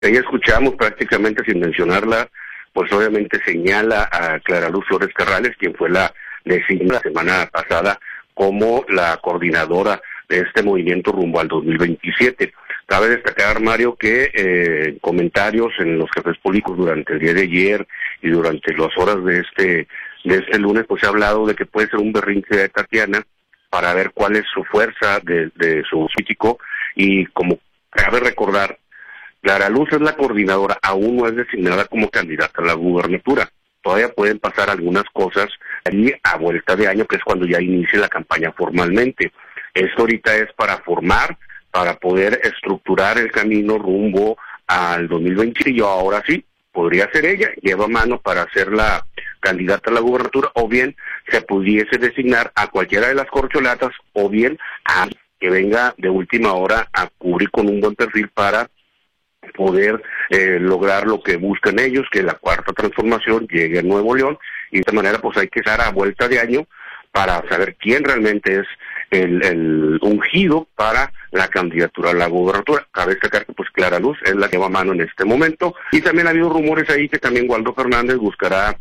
Ahí escuchamos prácticamente sin mencionarla, pues obviamente señala a Clara Luz Flores Carrales, quien fue la designada la semana pasada como la coordinadora de este movimiento rumbo al 2027. Cabe destacar, Mario, que comentarios en los jefes políticos durante el día de ayer y durante las horas de este lunes, pues se ha hablado de que puede ser un berrinche de Tatiana para ver cuál es su fuerza de su político, y como cabe recordar, Clara Luz es la coordinadora, aún no es designada como candidata a la gubernatura. Todavía pueden pasar algunas cosas ahí a vuelta de año, que es cuando ya inicie la campaña formalmente. Esto ahorita es para formar, para poder estructurar el camino rumbo al 2020, y yo ahora sí, podría ser ella, lleva mano para ser la candidata a la gubernatura, o bien se pudiese designar a cualquiera de las corcholatas, o bien a que venga de última hora a cubrir con un buen perfil para poder lograr lo que buscan ellos, que la cuarta transformación llegue a Nuevo León, y de esta manera pues hay que estar a vuelta de año para saber quién realmente es el ungido para la candidatura a la gubernatura. Cabe destacar que pues Clara Luz es la que va a mano en este momento, y también ha habido rumores ahí que también Waldo Fernández buscará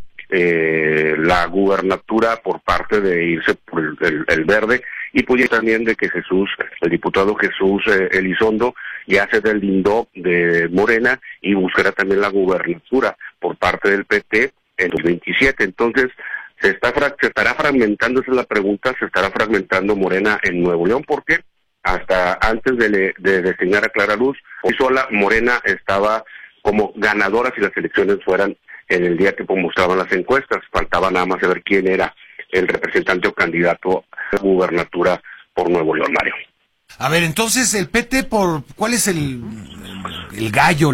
la gubernatura por parte de irse por el verde, y pues también de que el diputado Jesús Elizondo ya se deslindó de Morena y buscará también la gubernatura por parte del PT en 2027. Entonces se estará fragmentando, esa es la pregunta, se estará fragmentando Morena en Nuevo León, porque hasta antes de designar a Clara Luz, hoy sola Morena estaba como ganadora si las elecciones fueran en el día que mostraban las encuestas. Faltaba nada más saber quién era el representante o candidato a la gubernatura por Nuevo León, Mario. A ver, entonces el PT, ¿cuál es el gallo?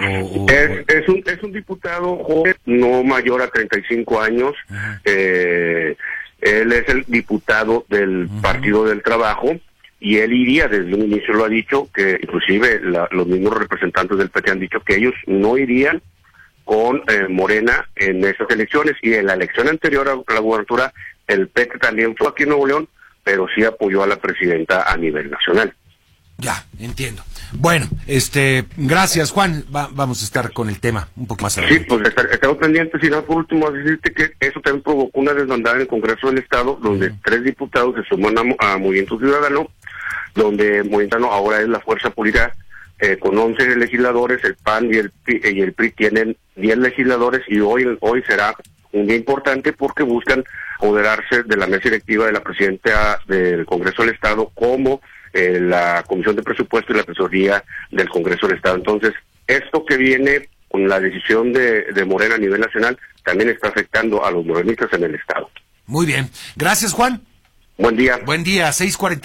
Es un diputado joven, no mayor a 35 años. Él es el diputado del Partido del Trabajo, y él iría, desde un inicio lo ha dicho, que inclusive los mismos representantes del PT han dicho que ellos no irían con Morena en esas elecciones, y en la elección anterior a la gubernatura el PT también fue aquí en Nuevo León, pero sí apoyó a la presidenta a nivel nacional. Ya, entiendo. Bueno, gracias, Juan. Vamos a estar con el tema un poco más adelante. Sí, pues estamos pendientes, y no, por último, decirte que eso también provocó una desbandada en el Congreso del Estado, donde 3 diputados se suman a Movimiento Ciudadano, donde Movimiento Ciudadano ahora es la fuerza política con 11 legisladores, el PAN y el PRI tienen 10 legisladores, y hoy será un día importante porque buscan apoderarse de la mesa directiva de la presidenta del Congreso del Estado, como la Comisión de Presupuesto y la Tesorería del Congreso del Estado. Entonces, esto que viene con la decisión de Morena a nivel nacional también está afectando a los morenistas en el Estado. Muy bien. Gracias, Juan. Buen día. Buen día, 6:40.